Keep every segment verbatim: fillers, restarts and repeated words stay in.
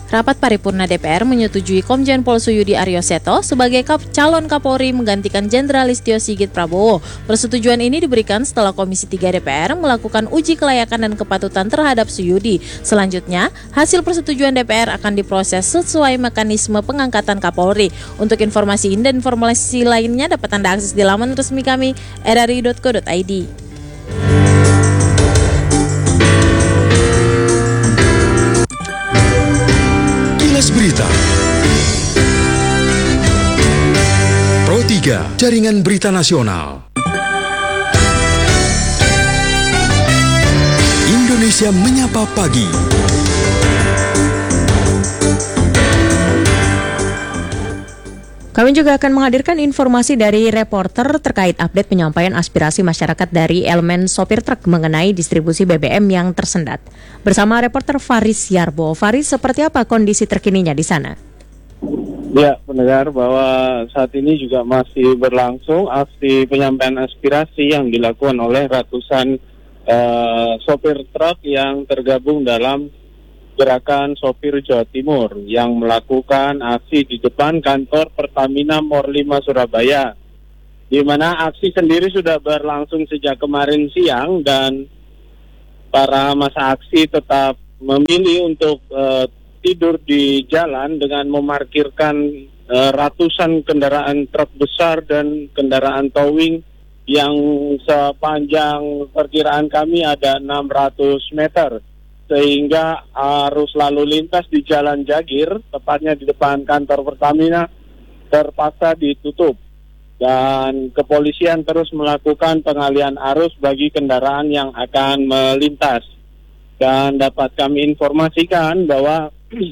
Rapat paripurna D P R menyetujui Komjen Pol Suyudi Aryoseto sebagai kap- calon Kapolri menggantikan Jenderal Listio Sigit Prabowo. Persetujuan ini diberikan setelah Komisi tiga D P R melakukan uji kelayakan dan kepatutan terhadap Suyudi. Selanjutnya, hasil persetujuan D P R akan diproses sesuai mekanisme pengangkatan Kapolri. Untuk informasi ini dan informasi lainnya dapat Anda akses di laman resmi kami r r i dot co dot i d. Berita Pro tiga, Jaringan Berita Nasional. Indonesia Menyapa Pagi. Kami juga akan menghadirkan informasi dari reporter terkait update penyampaian aspirasi masyarakat dari elemen sopir truk mengenai distribusi B B M yang tersendat. Bersama reporter Faris Yarbo. Faris, seperti apa kondisi terkininya di sana? Ya, mendengar bahwa saat ini juga masih berlangsung aksi penyampaian aspirasi yang dilakukan oleh ratusan uh, sopir truk yang tergabung dalam Gerakan Sopir Jawa Timur yang melakukan aksi di depan kantor Pertamina Mor lima Surabaya, di mana aksi sendiri sudah berlangsung sejak kemarin siang dan para massa aksi tetap memilih untuk uh, tidur di jalan dengan memarkirkan uh, ratusan kendaraan truk besar dan kendaraan towing yang sepanjang perkiraan kami ada enam ratus meter. Sehingga arus lalu lintas di Jalan Jagir, tepatnya di depan kantor Pertamina, terpaksa ditutup. Dan kepolisian terus melakukan pengalihan arus bagi kendaraan yang akan melintas. Dan dapat kami informasikan bahwa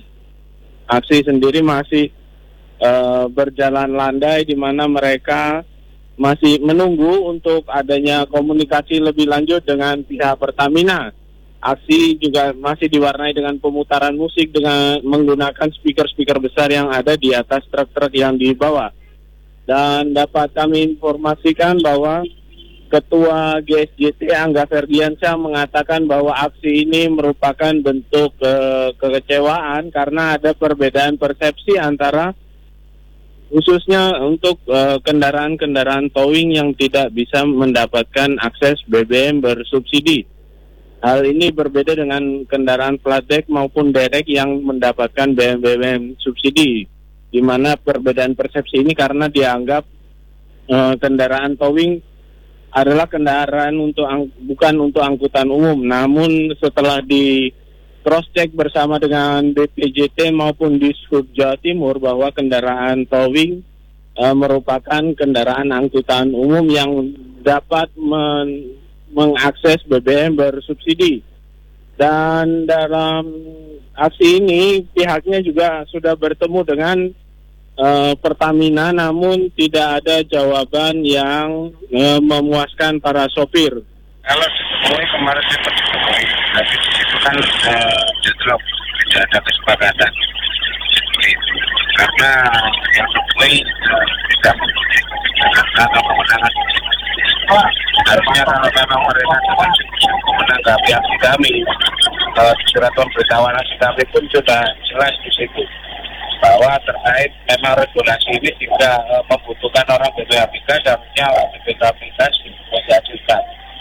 aksi sendiri masih uh, berjalan landai, di mana mereka masih menunggu untuk adanya komunikasi lebih lanjut dengan pihak Pertamina. Aksi juga masih diwarnai dengan pemutaran musik dengan menggunakan speaker-speaker besar yang ada di atas truk-truk yang dibawa. Dan dapat kami informasikan bahwa Ketua G S J T Angga Ferdiansyah mengatakan bahwa aksi ini merupakan bentuk ke- kekecewaan karena ada perbedaan persepsi antara khususnya untuk uh, kendaraan-kendaraan towing yang tidak bisa mendapatkan akses B B M bersubsidi. Hal ini berbeda dengan kendaraan flat deck maupun derek yang mendapatkan B B M B B M subsidi, di mana perbedaan persepsi ini karena dianggap uh, kendaraan towing adalah kendaraan untuk ang- bukan untuk angkutan umum. Namun setelah di cross check bersama dengan B P J T maupun Dishub Jawa Timur bahwa kendaraan towing uh, merupakan kendaraan angkutan umum yang dapat men- mengakses B B M bersubsidi. Dan dalam aksi ini pihaknya juga sudah bertemu dengan uh, Pertamina, namun tidak ada jawaban yang uh, memuaskan para sopir. Kalau ditemui kemarin sempat ditemui, tapi di situ kan uh, jetrok tidak ada kesepakatan seperti itu. Karena yang ditemui uh, tidak mempunyai atau kemenangan. Artinya kalau memang mereka cukup menanggapi aksi kami, kalau di surat pemberitahuan aksi kami pun sudah jelas di situ bahwa terkait memang regulasi ini jika uh, membutuhkan orang B P H migas, harusnya B P H migas diajukan.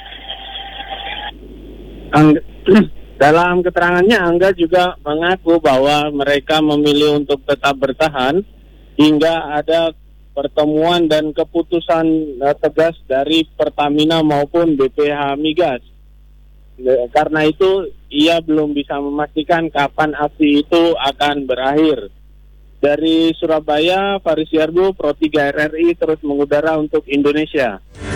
Ang- dalam keterangannya Angga juga mengaku bahwa mereka memilih untuk tetap bertahan hingga ada pertemuan dan keputusan uh, tegas dari Pertamina maupun B P H Migas. De, karena itu ia belum bisa memastikan kapan aksi itu akan berakhir. Dari Surabaya, Faris Yarbo, Pro tiga R R I terus mengudara untuk Indonesia.